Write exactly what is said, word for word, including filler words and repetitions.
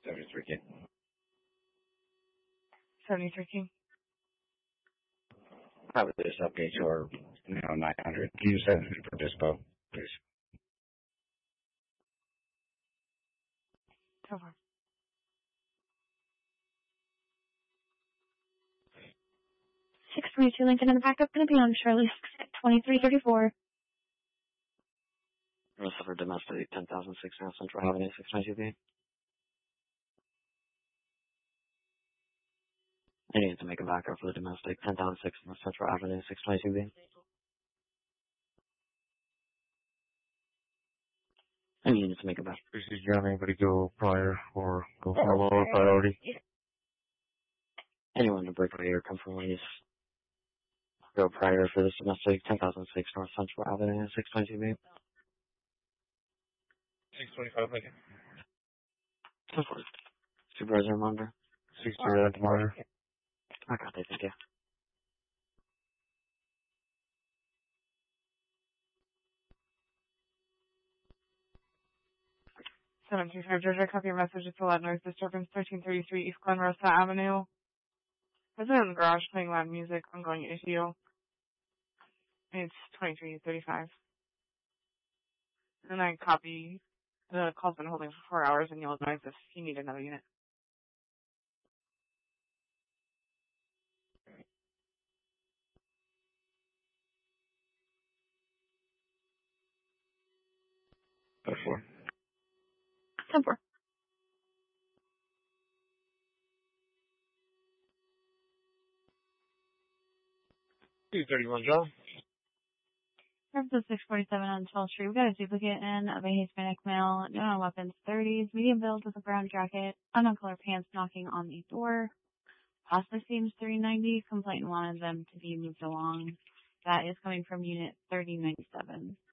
seventy-three K. seventy-three K. Probably just update your, you know, nine hundred. Can you send it for dispo, please? So far. six three two Lincoln in the backup, going to be on Charlie twenty-three thirty-four. Rest of our domestic, ten thousand six South Central Avenue, six ninety-two B. I need to make a backup for the domestic, ten thousand six North Central Avenue, six twenty-two B. I need to make a backup. Did you have anybody go prior or go for a lower priority? Anyone to break away or come from Lee's. Go prior for this domestic, ten thousand six North Central Avenue, six twenty-two B. six twenty-five Lincoln. Go for it. Supervisor Armando. six two tomorrow. Okay, thank you. seven two five Georgia, copy your message. It's a loud noise disturbance, thirteen thirty-three East Glen Rosa Avenue. Resident in the garage playing loud music, ongoing issue. It's twenty-three thirty-five. And I copy the call's been holding for four hours and you'll advise if you need another unit. Go for ten four. two thirty-one, John. Services six forty-seven on twelfth Street. We got a duplicate in of a Hispanic male, no weapons, thirties, medium build with a brown jacket, unknown color pants, knocking on the door. Possibly seems three ninety. Complainant wanted them to be moved along. That is coming from unit thirty ninety-seven.